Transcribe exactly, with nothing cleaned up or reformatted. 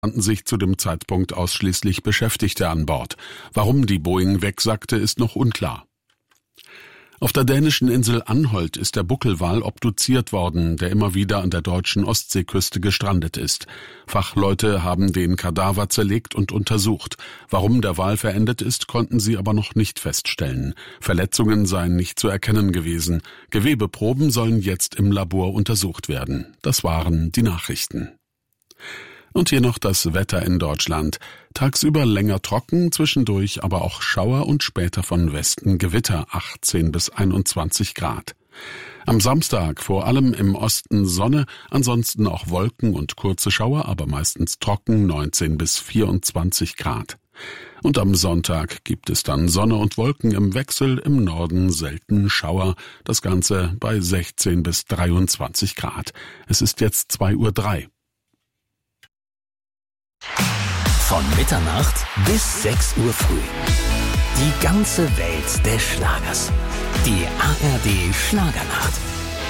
befanden sich zu dem Zeitpunkt ausschließlich Beschäftigte an Bord. Warum die Boeing wegsackte, ist noch unklar. Auf der dänischen Insel Anholt ist der Buckelwal obduziert worden, der immer wieder an der deutschen Ostseeküste gestrandet ist. Fachleute haben den Kadaver zerlegt und untersucht. Warum der Wal verendet ist, konnten sie aber noch nicht feststellen. Verletzungen seien nicht zu erkennen gewesen. Gewebeproben sollen jetzt im Labor untersucht werden. Das waren die Nachrichten. Und hier noch das Wetter in Deutschland. Tagsüber länger trocken, zwischendurch aber auch Schauer und später von Westen Gewitter, achtzehn bis einundzwanzig Grad. Am Samstag vor allem im Osten Sonne, ansonsten auch Wolken und kurze Schauer, aber meistens trocken, neunzehn bis vierundzwanzig Grad. Und am Sonntag gibt es dann Sonne und Wolken im Wechsel, im Norden selten Schauer, das Ganze bei sechzehn bis dreiundzwanzig Grad. Es ist jetzt zwei Uhr drei. Von Mitternacht bis sechs Uhr früh. Die ganze Welt des Schlagers. Die A R D Schlagernacht.